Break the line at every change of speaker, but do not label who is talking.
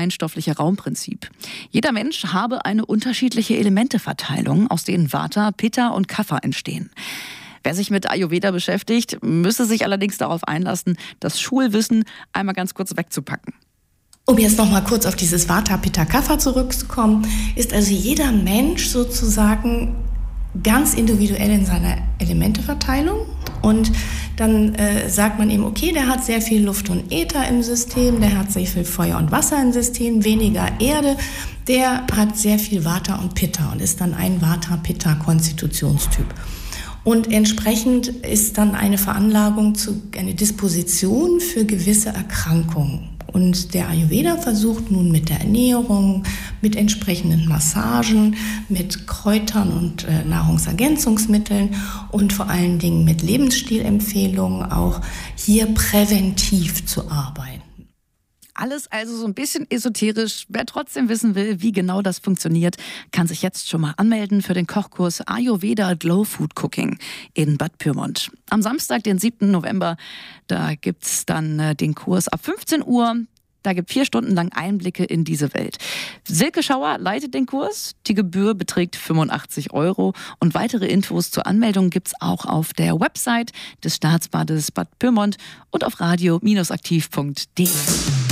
feinstoffliche Raumprinzip. Jeder Mensch habe eine unterschiedliche Elementeverteilung, aus denen Vata, Pitta und Kapha entstehen. Wer sich mit Ayurveda beschäftigt, müsse sich allerdings darauf einlassen, das Schulwissen einmal ganz kurz wegzupacken.
Um jetzt noch mal kurz auf dieses Vata, Pitta, Kapha zurückzukommen, ist also jeder Mensch sozusagen ganz individuell in seiner Elementeverteilung. Und dann sagt man eben, okay, der hat sehr viel Luft und Äther im System, der hat sehr viel Feuer und Wasser im System, weniger Erde. Der hat sehr viel Vata und Pitta und ist dann ein Vata-Pitta-Konstitutionstyp. Und entsprechend ist dann eine Veranlagung eine Disposition für gewisse Erkrankungen. Und der Ayurveda versucht nun mit der Ernährung, mit entsprechenden Massagen, mit Kräutern und Nahrungsergänzungsmitteln und vor allen Dingen mit Lebensstilempfehlungen auch hier präventiv zu arbeiten.
Alles also so ein bisschen esoterisch. Wer trotzdem wissen will, wie genau das funktioniert, kann sich jetzt schon mal anmelden für den Kochkurs Ayurveda Glow Food Cooking in Bad Pyrmont. Am Samstag, den 7. November, da gibt's dann den Kurs ab 15 Uhr. Da gibt 4 Stunden lang Einblicke in diese Welt. Silke Schauer leitet den Kurs. Die Gebühr beträgt 85 € und weitere Infos zur Anmeldung gibt's auch auf der Website des Staatsbades Bad Pyrmont und auf radio-aktiv.de.